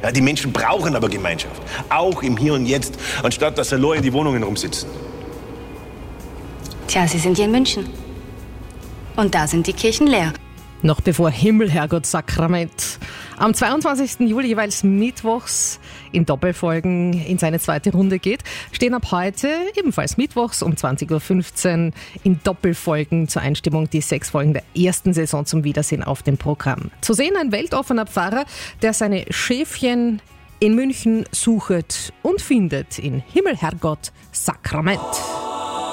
Ja, die Menschen brauchen aber Gemeinschaft, auch im Hier und Jetzt, anstatt dass sie allein in die Wohnungen rumsitzen. Tja, Sie sind hier in München. Und da sind die Kirchen leer. Noch bevor Himmel, Herrgott, Sakrament am 22. Juli jeweils mittwochs in Doppelfolgen in seine zweite Runde geht, stehen ab heute ebenfalls mittwochs um 20.15 Uhr in Doppelfolgen zur Einstimmung die 6 Folgen der ersten Saison zum Wiedersehen auf dem Programm. Zu sehen ein weltoffener Pfarrer, der seine Schäfchen in München sucht und findet in Himmel, Herrgott, Sakrament.